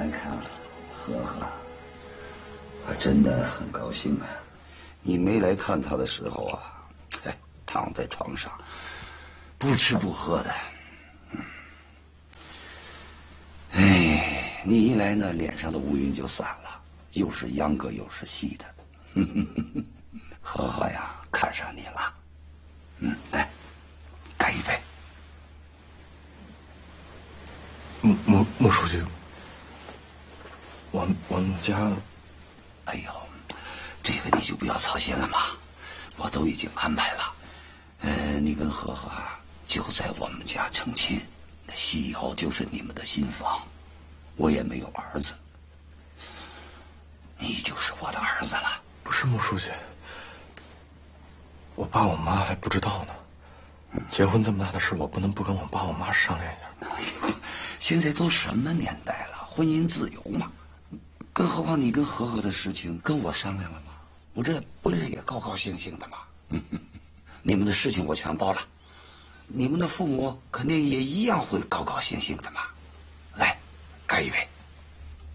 来看，呵呵，我真的很高兴啊！你没来看他的时候啊，躺在床上，不吃不喝的。你一来呢，脸上的乌云就散了，又是秧歌又是戏的。呵呵呀，看上你了。来，干一杯。 穆书记，我们家， 哎呦，这个你就不要操心了嘛，我都已经安排了。你跟呵呵就在我们家成亲，那西窑就是你们的新房。我也没有儿子，你就是我的儿子了。 不是穆书记，我爸我妈还不知道呢。结婚这么大的事，我不能不跟我爸我妈商量一下。 现在都什么年代了，婚姻自由嘛。更何况你跟呵呵的事情跟我商量了吗？我这不是也高高兴兴的吗？你们的事情我全包了，你们的父母肯定也一样会高高兴兴的嘛。来，干一杯。